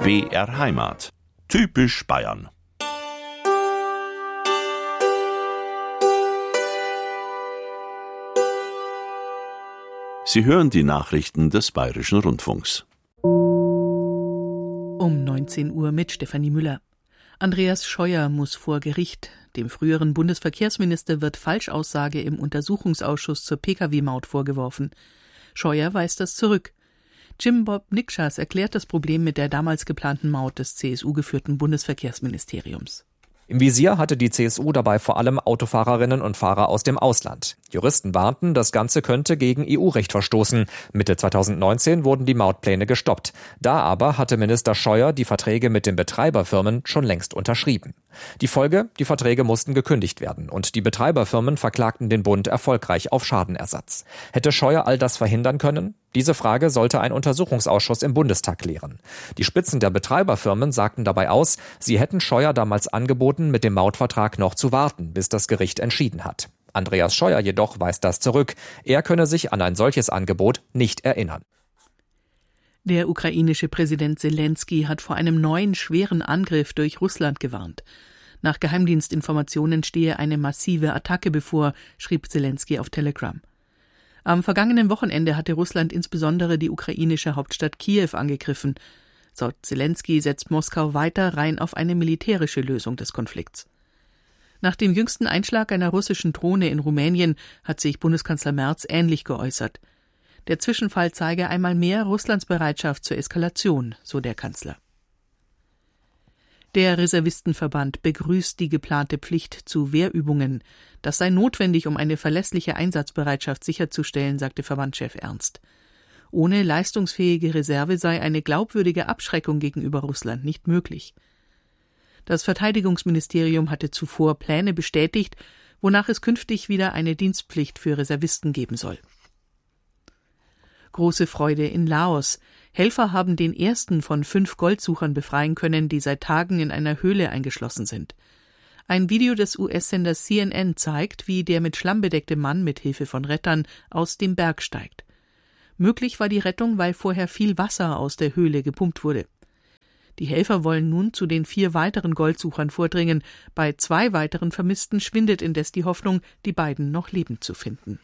BR Heimat. Typisch Bayern. Sie hören die Nachrichten des Bayerischen Rundfunks. Um 19 Uhr mit Stefanie Müller. Andreas Scheuer muss vor Gericht. Dem früheren Bundesverkehrsminister wird Falschaussage im Untersuchungsausschuss zur Pkw-Maut vorgeworfen. Scheuer weist das zurück. Jim Bob Nikschas erklärt das Problem mit der damals geplanten Maut des CSU-geführten Bundesverkehrsministeriums. Im Visier hatte die CSU dabei vor allem Autofahrerinnen und Fahrer aus dem Ausland. Juristen warnten, das Ganze könnte gegen EU-Recht verstoßen. Mitte 2019 wurden die Mautpläne gestoppt. Da aber hatte Minister Scheuer die Verträge mit den Betreiberfirmen schon längst unterschrieben. Die Folge: Die Verträge mussten gekündigt werden und die Betreiberfirmen verklagten den Bund erfolgreich auf Schadenersatz. Hätte Scheuer all das verhindern können? Diese Frage sollte ein Untersuchungsausschuss im Bundestag klären. Die Spitzen der Betreiberfirmen sagten dabei aus, sie hätten Scheuer damals angeboten, mit dem Mautvertrag noch zu warten, bis das Gericht entschieden hat. Andreas Scheuer jedoch weist das zurück. Er könne sich an ein solches Angebot nicht erinnern. Der ukrainische Präsident Selenskyj hat vor einem neuen schweren Angriff durch Russland gewarnt. Nach Geheimdienstinformationen stehe eine massive Attacke bevor, schrieb Selenskyj auf Telegram. Am vergangenen Wochenende hatte Russland insbesondere die ukrainische Hauptstadt Kiew angegriffen. Laut Selenskyj setzt Moskau weiter rein auf eine militärische Lösung des Konflikts. Nach dem jüngsten Einschlag einer russischen Drohne in Rumänien hat sich Bundeskanzler Merz ähnlich geäußert. Der Zwischenfall zeige einmal mehr Russlands Bereitschaft zur Eskalation, so der Kanzler. Der Reservistenverband begrüßt die geplante Pflicht zu Wehrübungen. Das sei notwendig, um eine verlässliche Einsatzbereitschaft sicherzustellen, sagte Verbandschef Ernst. Ohne leistungsfähige Reserve sei eine glaubwürdige Abschreckung gegenüber Russland nicht möglich. Das Verteidigungsministerium hatte zuvor Pläne bestätigt, wonach es künftig wieder eine Dienstpflicht für Reservisten geben soll. Große Freude in Laos. Helfer haben den ersten von 5 Goldsuchern befreien können, die seit Tagen in einer Höhle eingeschlossen sind. Ein Video des US-Senders CNN zeigt, wie der mit Schlamm bedeckte Mann mit Hilfe von Rettern aus dem Berg steigt. Möglich war die Rettung, weil vorher viel Wasser aus der Höhle gepumpt wurde. Die Helfer wollen nun zu den 4 weiteren Goldsuchern vordringen. Bei 2 weiteren Vermissten schwindet indes die Hoffnung, die beiden noch lebend zu finden.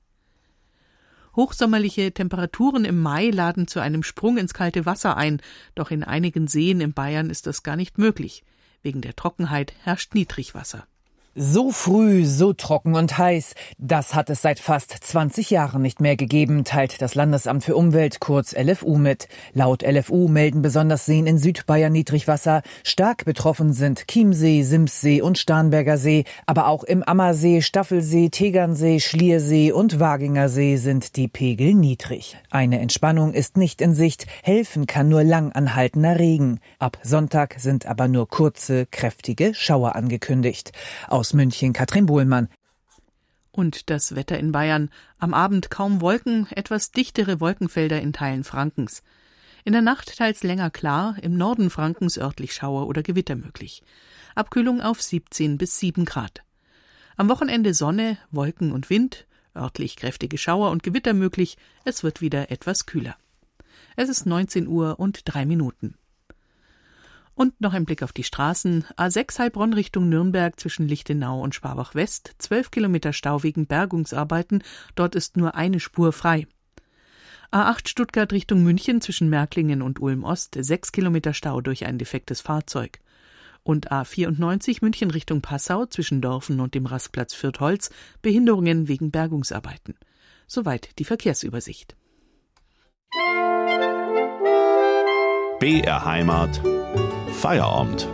Hochsommerliche Temperaturen im Mai laden zu einem Sprung ins kalte Wasser ein, doch in einigen Seen in Bayern ist das gar nicht möglich. Wegen der Trockenheit herrscht Niedrigwasser. So früh, so trocken und heiß, das hat es seit fast 20 Jahren nicht mehr gegeben, teilt das Landesamt für Umwelt, kurz LFU, mit. Laut LFU melden besonders Seen in Südbayern Niedrigwasser. Stark betroffen sind Chiemsee, Simssee und Starnberger See, aber auch im Ammersee, Staffelsee, Tegernsee, Schliersee und Waginger See sind die Pegel niedrig. Eine Entspannung ist nicht in Sicht, helfen kann nur lang anhaltender Regen. Ab Sonntag sind aber nur kurze, kräftige Schauer angekündigt. Aus München Katrin Bohlmann. Und das Wetter in Bayern. Am Abend kaum Wolken, etwas dichtere Wolkenfelder in Teilen Frankens. In der Nacht teils länger klar, im Norden Frankens örtlich Schauer oder Gewitter möglich. Abkühlung auf 17 bis 7 Grad. Am Wochenende Sonne, Wolken und Wind, örtlich kräftige Schauer und Gewitter möglich. Es wird wieder etwas kühler. Es ist 19 Uhr und 3 Minuten. Und noch ein Blick auf die Straßen. A6 Heilbronn Richtung Nürnberg zwischen Lichtenau und Schwabach West. 12 Kilometer Stau wegen Bergungsarbeiten. Dort ist nur eine Spur frei. A8 Stuttgart Richtung München zwischen Märklingen und Ulm Ost. 6 Kilometer Stau durch ein defektes Fahrzeug. Und A94 München Richtung Passau zwischen Dorfen und dem Rastplatz Fürth-Holz. Behinderungen wegen Bergungsarbeiten. Soweit die Verkehrsübersicht. BR Heimat. Feierabend.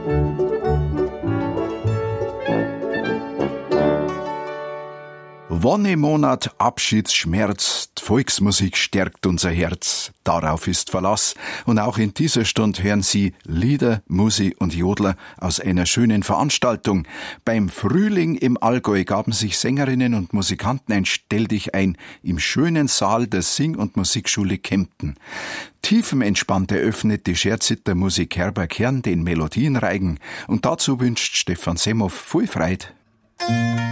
Wonnemonat, Abschiedsschmerz, die Volksmusik stärkt unser Herz. Darauf ist Verlass. Und auch in dieser Stunde hören Sie Lieder, Musi und Jodler aus einer schönen Veranstaltung. Beim Frühling im Allgäu gaben sich Sängerinnen und Musikanten ein Stelldichein im schönen Saal der Sing- und Musikschule Kempten. Tiefenentspannt eröffnet die Scherziter Musik Herbert Kern den Melodienreigen und dazu wünscht Stefan Semhoff viel Freude.